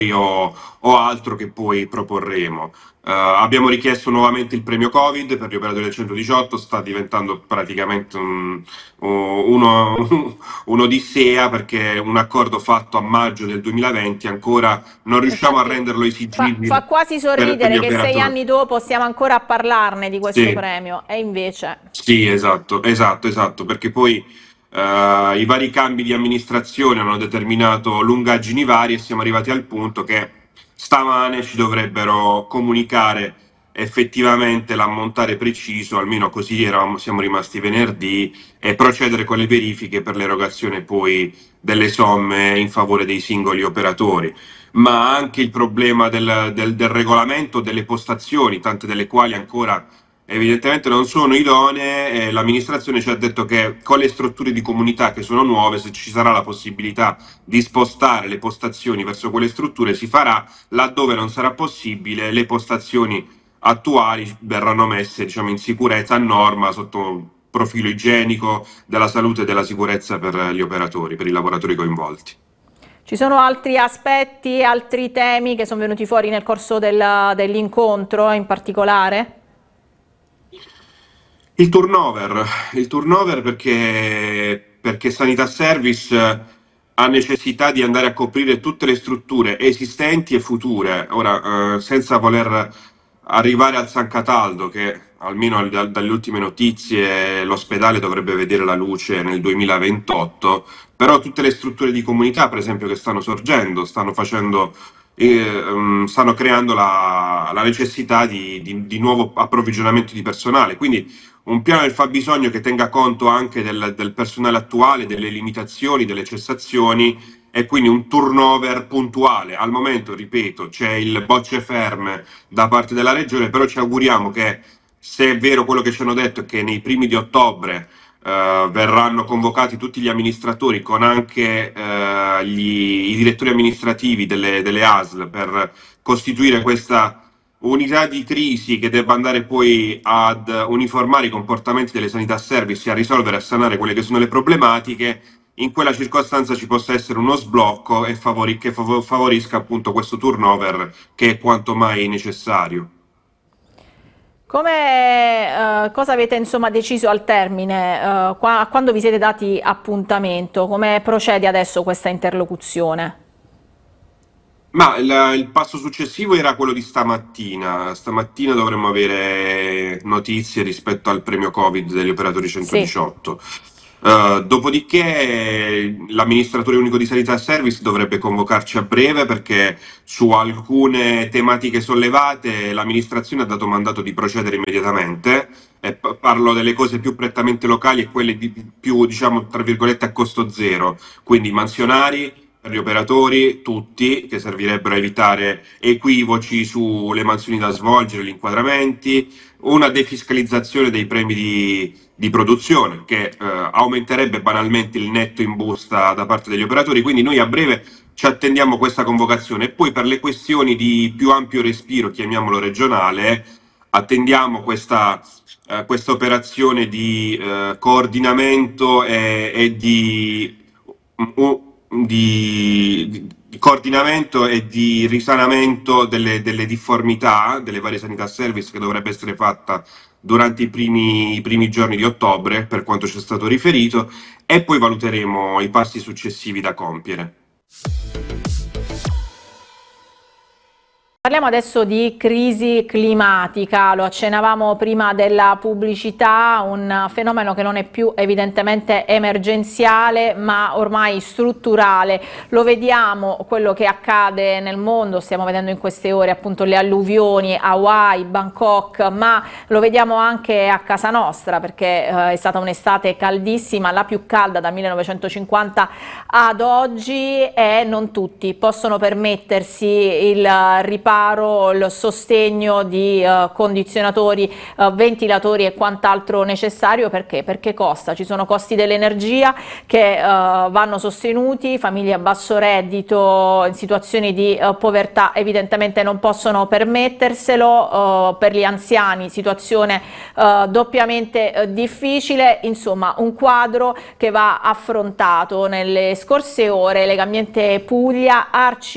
o altro che poi proporremo. Abbiamo richiesto nuovamente il premio Covid per gli operatori del 118, sta diventando praticamente un'odissea perché un accordo fatto a maggio del 2020 ancora non riusciamo a Infatti renderlo fa esigibile quasi per gli sorridere che 6 operatori. anni dopo stiamo ancora a parlarne di questo Sì. premio e invece... Sì, esatto, perché poi i vari cambi di amministrazione hanno determinato lungaggini varie e siamo arrivati al punto che stamane ci dovrebbero comunicare effettivamente l'ammontare preciso, almeno così siamo rimasti venerdì, e procedere con le verifiche per l'erogazione poi delle somme in favore dei singoli operatori. Ma anche il problema del regolamento delle postazioni, tante delle quali ancora evidentemente non sono idonee, e l'amministrazione ci ha detto che con le strutture di comunità che sono nuove, se ci sarà la possibilità di spostare le postazioni verso quelle strutture si farà, laddove non sarà possibile le postazioni attuali verranno messe, diciamo, in sicurezza a norma sotto profilo igienico, della salute e della sicurezza per gli operatori, per i lavoratori coinvolti. Ci sono altri aspetti, altri temi che sono venuti fuori nel corso dell'incontro in particolare? Il turnover perché Sanità Service ha necessità di andare a coprire tutte le strutture esistenti e future. Ora, senza voler arrivare al San Cataldo, che almeno dalle ultime notizie l'ospedale dovrebbe vedere la luce nel 2028, però tutte le strutture di comunità, per esempio, che stanno sorgendo, stanno creando la necessità di nuovo approvvigionamento di personale. Quindi un piano del fabbisogno che tenga conto anche del personale attuale, delle limitazioni, delle cessazioni e quindi un turnover puntuale. Al momento, ripeto, c'è il bocce ferme da parte della regione, però ci auguriamo che, se è vero quello che ci hanno detto, che nei primi di ottobre verranno convocati tutti gli amministratori con anche i direttori amministrativi delle ASL per costituire questa unità di crisi che debba andare poi ad uniformare i comportamenti delle sanità service e a risolvere e a sanare quelle che sono le problematiche. In quella circostanza ci possa essere uno sblocco e che favorisca appunto questo turnover che è quanto mai necessario. Cosa avete insomma deciso al termine? Quando vi siete dati appuntamento? Come procede adesso questa interlocuzione? Ma il passo successivo era quello di stamattina. Stamattina dovremmo avere notizie rispetto al premio Covid degli operatori Sì. 118. Dopodiché l'amministratore unico di sanità e service dovrebbe convocarci a breve perché su alcune tematiche sollevate l'amministrazione ha dato mandato di procedere immediatamente. E parlo delle cose più prettamente locali e quelle più, diciamo, tra virgolette, a costo zero, quindi mansionari per gli operatori, tutti, che servirebbero a evitare equivoci sulle mansioni da svolgere, gli inquadramenti, una defiscalizzazione dei premi di produzione che aumenterebbe banalmente il netto in busta da parte degli operatori, quindi noi a breve ci attendiamo questa convocazione e poi per le questioni di più ampio respiro, chiamiamolo regionale, attendiamo questa operazione di coordinamento e di coordinamento e di risanamento delle difformità delle varie sanità service che dovrebbe essere fatta durante i primi giorni di ottobre, per quanto ci è stato riferito, e poi valuteremo i passi successivi da compiere. Parliamo adesso di crisi climatica, lo accennavamo prima della pubblicità, un fenomeno che non è più evidentemente emergenziale ma ormai strutturale. Lo vediamo quello che accade nel mondo, stiamo vedendo in queste ore appunto le alluvioni, Hawaii, Bangkok, ma lo vediamo anche a casa nostra perché è stata un'estate caldissima, la più calda dal 1950 ad oggi e non tutti possono permettersi il riparo, il sostegno di condizionatori, ventilatori e quant'altro necessario perché costa, ci sono costi dell'energia che vanno sostenuti, famiglie a basso reddito in situazioni di povertà evidentemente non possono permetterselo, per gli anziani situazione doppiamente difficile, insomma un quadro che va affrontato. Nelle scorse ore Legambiente Puglia, Arci